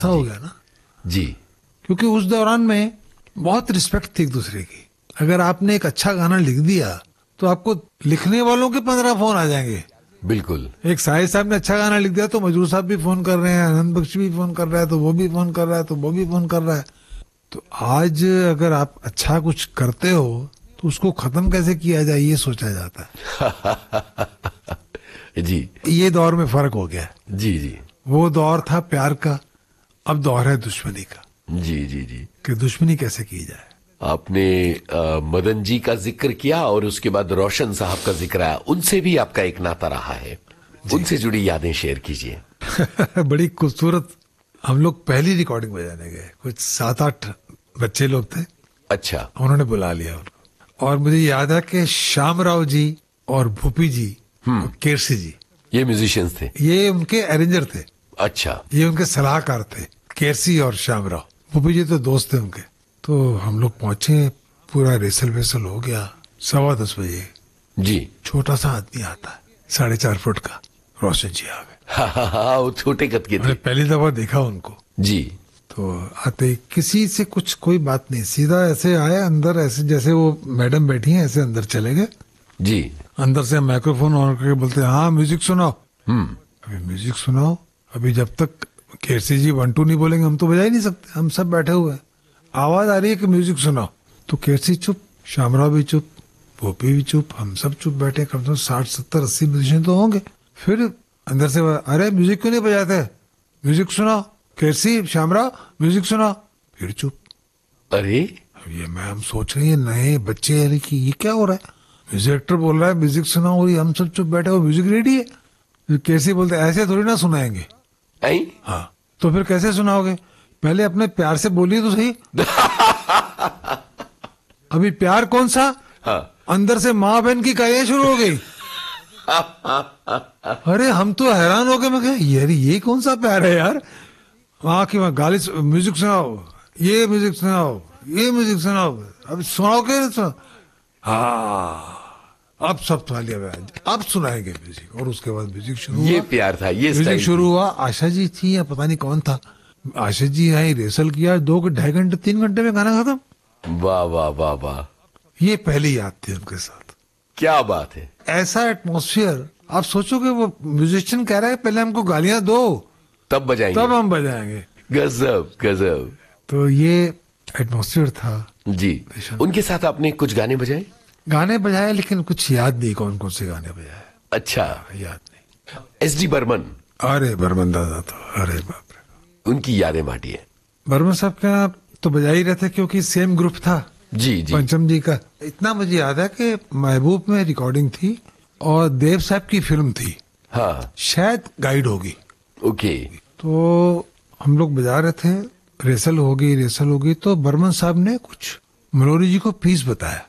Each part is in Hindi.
ऐसा हो गया ना। जी। क्योंकि उस दौरान में बहुत रिस्पेक्ट थी एक दूसरे की। अगर आपने एक अच्छा गाना लिख दिया तो आपको लिखने वालों के 15 फोन आ जाएंगे। बिल्कुल। एक साहिर साहब ने अच्छा गाना लिख दिया तो मजरूर साहब भी फोन कर रहे हैं, आनंद बख्श भी फोन कर रहा है, तो वो भी फोन कर रहा है, तो वो भी फोन कर रहा है। तो आज अगर आप अच्छा कुछ करते हो तो उसको खत्म कैसे किया जाए ये सोचा जाता है। जी। ये दौर में फर्क हो गया है। जी जी। वो दौर था प्यार का, अब दौर है दुश्मनी का। जी जी जी। कि दुश्मनी कैसे की जाए। आपने मदन जी का जिक्र किया और उसके बाद रोशन साहब का जिक्र आया, उनसे भी आपका एक नाता रहा है, उनसे जुड़ी यादें शेयर कीजिए। बड़ी खूबसूरत। हम लोग पहली रिकॉर्डिंग बजाने गए, कुछ 7-8 बच्चे लोग थे। अच्छा। उन्होंने बुला लिया उनको, और मुझे याद है कि श्याम राव जी और भूपी जी और केरसी जी, ये म्यूजिशियंस थे? ये उनके अरेंजर थे। अच्छा। ये उनके सलाहकार थे, केरसी और श्याम राव। भूपी जी तो दोस्त थे उनके। तो हम लोग पहुंचे, पूरा रेसल वेसल हो गया। 10:15 बजे जी। छोटा सा आदमी आता है, 4.5 फुट का, रोशन जी आ गए। हाँ, वो छोटे कद के थे। पहली दफा देखा उनको। जी। तो आते किसी से कुछ कोई बात नहीं, सीधा ऐसे आए अंदर, ऐसे जैसे वो मैडम बैठी हैं ऐसे अंदर चले गए। जी। अंदर से माइक्रोफोन ऑन करके बोलते हैं, हाँ म्यूजिक सुनाओ। अभी म्यूजिक सुनाओ, अभी जब तक केरसी जी 1 2 नहीं बोलेंगे हम तो बजा ही नहीं सकते, हम सब बैठे हुए हैं। आवाज आ रही है कि म्यूजिक सुनाओ, तो केरसी चुप, श्यामराव भी चुप, भोपी भी चुप, हम सब चुप बैठे। कम से कम 60 70 80 म्यूजिशियन तो होंगे। फिर अंदर से अरे म्यूजिक क्यों नहीं बजाते, म्यूजिक सुनाओ, केरसी श्यामराव म्यूजिक सुनाओ। फिर चुप। अरे ये मैं हम सोच रहे हैं नए बच्चे हैं कि ये क्या हो रहा है, म्यूजिक डायरेक्टर बोल रहा है म्यूजिक सुनाओ, और हम सब चुप बैठे हो, म्यूजिक रेडी है। फिर केरसी बोलते ऐसे थोड़ी ना सुनाएंगे। हाँ, तो फिर कैसे सुनाओगे, पहले अपने प्यार से बोलिए तो सही। अभी प्यार कौन सा, हाँ। अंदर से माँ बहन की काया शुरू हो गई। अरे हम तो हैरान हो गए, मैं कहा यार ये कौन सा प्यार है यार, वहां की वहां गाली, म्यूजिक सुनाओ, ये म्यूजिक सुनाओ, ये म्यूजिक सुनाओ, अब सुनाओ क्या सुनाओ। हाँ अब सब तालियां बजाएं, अब सुनाएंगे म्यूजिक। और उसके बाद म्यूजिक शुरू हुआ। ये प्यार था, ये म्यूजिक शुरू हुआ। आशा जी थी या पता नहीं कौन था, आशा जी आई, रेसल किया, 2-2.5 घंटे 3 घंटे में गाना खत्म। वाह वाह वाह वाह। ये पहली याद थी उनके साथ। क्या बात है। ऐसा एटमॉस्फेयर, आप सोचोगे वो म्यूजिशियन कह रहा है पहले हमको गालियां दो तब बजाएंगे, तब हम बजाएंगे। गजब गजब। तो ये एटमॉस्फेयर था। जी। उनके साथ आपने कुछ गाने बजाए? गाने बजाए, लेकिन कुछ याद नहीं कौन कौन से गाने बजाए। अच्छा। याद नहीं। एसडी बर्मन। अरे बर्मन दादा तो, अरे बाप रे, उनकी यादें बांटिए। बर्मन साहब का तो बजा ही रहे थे क्योंकि सेम ग्रुप था। जी जी। पंचम जी का। इतना मुझे याद है कि महबूब में रिकॉर्डिंग थी और देव साहब की फिल्म थी। हाँ। शायद गाइड होगी। ओके। तो हम लोग बजा रहे थे, रेसल होगी तो बर्मन साहब ने कुछ मलोरी जी को पीस बताया।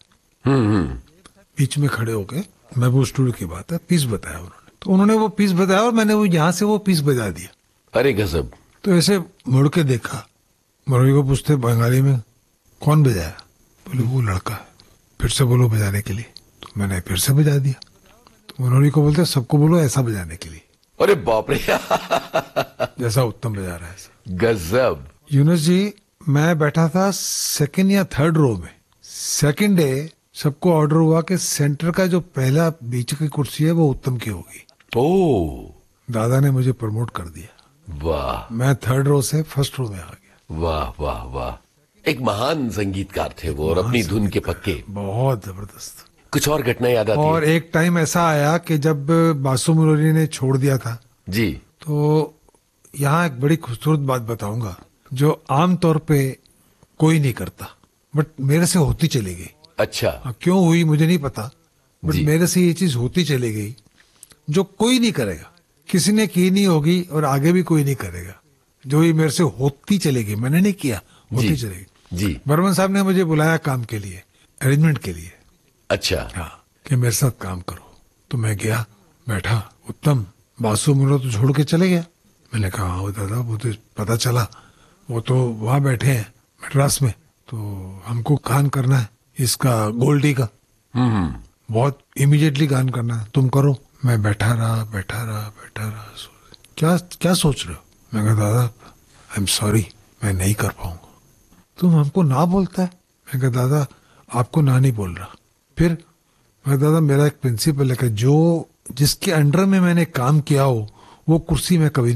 बीच में खड़े होके, महबूब स्टूडियो की बात है, पीस बताया उन्होंने। तो उन्होंने वो पीस बताया और मैंने वो यहाँ से वो पीस बजा दिया। अरे गजब। तो ऐसे मुड़ के देखा, मलोरी को पूछते बंगाली में कौन बजाया, बोले वो लड़का है, फिर से बोलो बजाने के लिए। तो मैंने फिर से बजा दिया। तो मलोरी को बोलते सबको बोलो ऐसा बजाने के लिए। अरे बाप रे। जैसा उत्तम बजा रहा है। गजब। यूनुस जी, मैं बैठा था 2nd या 3rd रो में। सेकंड डे सबको ऑर्डर हुआ कि सेंटर का जो पहला बीच की कुर्सी है वो उत्तम की होगी। ओ। दादा ने मुझे प्रमोट कर दिया। वाह। मैं 3rd रो से 1st रो में आ गया। वाह वाह वाह। एक महान संगीतकार थे वो, और अपनी धुन के पक्के। बहुत जबरदस्त। कुछ और घटनाएं याद आती हैं? और एक टाइम ऐसा आया कि जब बासु मुरारी ने छोड़ दिया था जी, तो यहाँ एक बड़ी खूबसूरत बात बताऊंगा जो आमतौर पे कोई नहीं करता, बट मेरे से होती चली गई। अच्छा। क्यों हुई मुझे नहीं पता, बट मेरे से ये चीज होती चली गई जो कोई नहीं करेगा, किसी ने की नहीं होगी और आगे भी कोई नहीं करेगा। जो ये मेरे से होती चलेगी, मैंने नहीं किया, होती चलेगी। जी। बर्मन साहब ने मुझे बुलाया काम के लिए, अरेंजमेंट के लिए। अच्छा। हाँ, कि मेरे साथ काम करो। तो मैं गया, बैठा, उत्तम बासु मुरा तो छोड़ के चले गया। मैंने कहा हाँ दादा, वो तो पता चला वो तो वहां बैठे हैं मद्रास में, तो हमको कान करना है इसका गोल्डी का। बहुत इमीडिएटली गान करना है, तुम करो। मैं बैठा रहा। क्या क्या सोच रहे हो? मैं कहा दादा आई एम सॉरी, मैं नहीं कर पाऊंगा। तुम हमको ना बोलता है? मैं कहा दादा आपको ना नहीं बोल रहा। फिर मैं दादा मेरा एक प्रिंसिपल है कि जो जिसके अंडर में मैंने काम किया हो वो कुर्सी मैं कभी